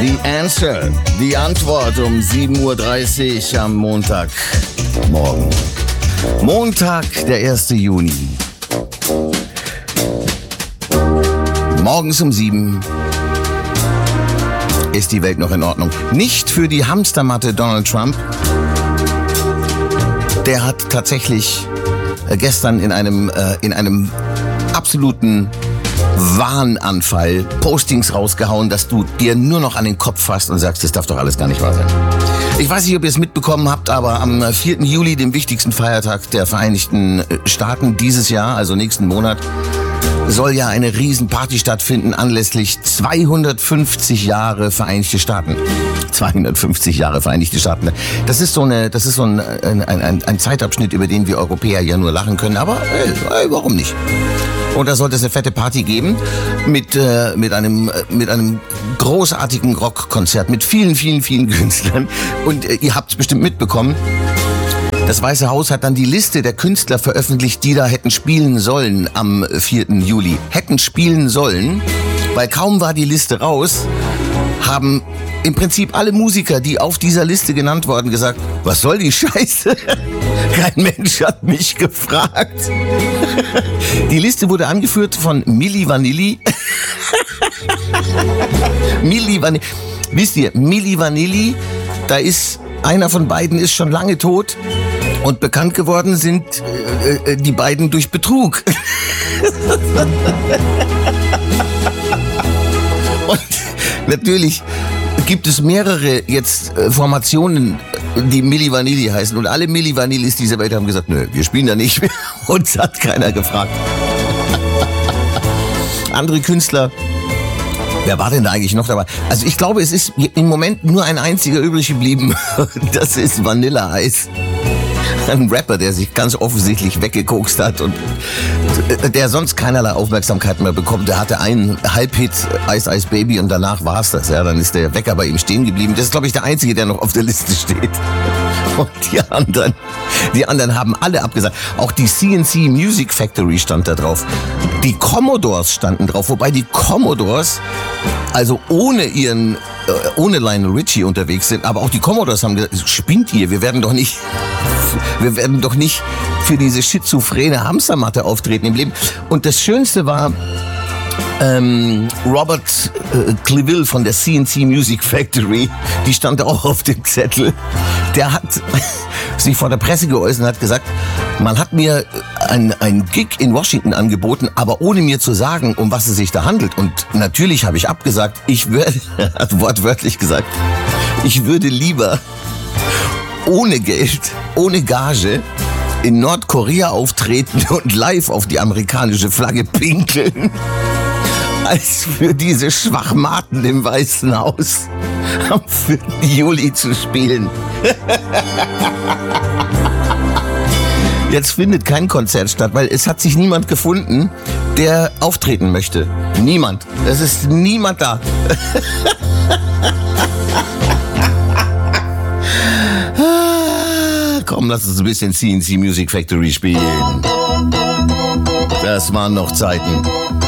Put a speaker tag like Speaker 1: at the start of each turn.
Speaker 1: The Answer, die Antwort um 7.30 Uhr am Montagmorgen. Montag, der 1. Juni. Morgens um 7 ist die Welt noch in Ordnung. Nicht für die Hamstermatte Donald Trump. Der hat tatsächlich gestern in einem absoluten Wahnanfall Postings rausgehauen, dass du dir nur noch an den Kopf fasst und sagst, das darf doch alles gar nicht wahr sein. Ich weiß nicht, ob ihr es mitbekommen habt, aber am 4. Juli, dem wichtigsten Feiertag der Vereinigten Staaten dieses Jahr, also nächsten Monat, soll ja eine Riesenparty stattfinden anlässlich 250 Jahre Vereinigte Staaten. 250 Jahre Vereinigte Staaten. Das ist so ein Zeitabschnitt, über den wir Europäer ja nur lachen können, aber warum nicht? Und da sollte es eine fette Party geben mit einem großartigen Rockkonzert mit vielen Künstlern. Und ihr habt es bestimmt mitbekommen. Das Weiße Haus hat dann die Liste der Künstler veröffentlicht, die da hätten spielen sollen am 4. Juli. Hätten spielen sollen, weil kaum war die Liste raus, haben im Prinzip alle Musiker, die auf dieser Liste genannt wurden, gesagt, was soll die Scheiße? Kein Mensch hat mich gefragt. Die Liste wurde angeführt von Milli Vanilli. Wisst ihr, Milli Vanilli, da ist einer von beiden ist schon lange tot und bekannt geworden sind die beiden durch Betrug. Und natürlich gibt es mehrere jetzt Formationen, die Milli Vanilli heißen. Und alle Milli Vanillis dieser Welt haben gesagt, nö, wir spielen da nicht mehr. Uns hat keiner gefragt. Andere Künstler, wer war denn da eigentlich noch dabei? Also ich glaube, es ist im Moment nur ein einziger übrig geblieben. Das ist Vanilla Ice. Ein Rapper, der sich ganz offensichtlich weggekokst hat und der sonst keinerlei Aufmerksamkeit mehr bekommt. Der hatte einen Halbhit, Ice Ice Baby, und danach war's das. Ja, dann ist der Wecker bei ihm stehen geblieben. Das ist, glaube ich, der Einzige, der noch auf der Liste steht. Und die anderen haben alle abgesagt. Auch die CNC Music Factory stand da drauf. Die Commodores standen drauf, wobei die Commodores also ohne Lionel Richie unterwegs sind. Aber auch die Commodores haben gesagt, spinnt ihr, wir werden doch nicht für diese schizophrene Hamstermatte auftreten im Leben. Und das Schönste war, Robert Cleville von der CNC Music Factory, die stand auch auf dem Zettel. Der hat sich vor der Presse geäußert und hat gesagt, man hat mir ein Gig in Washington angeboten, aber ohne mir zu sagen, um was es sich da handelt. Und natürlich habe ich abgesagt. Hat wortwörtlich gesagt, ich würde lieber ohne Geld, ohne Gage in Nordkorea auftreten und live auf die amerikanische Flagge pinkeln, als für diese Schwachmaten im Weißen Haus am 4. Juli zu spielen. Jetzt findet kein Konzert statt, weil es hat sich niemand gefunden, der auftreten möchte. Niemand. Es ist niemand da. Komm, lass uns ein bisschen CNC Music Factory spielen. Das waren noch Zeiten.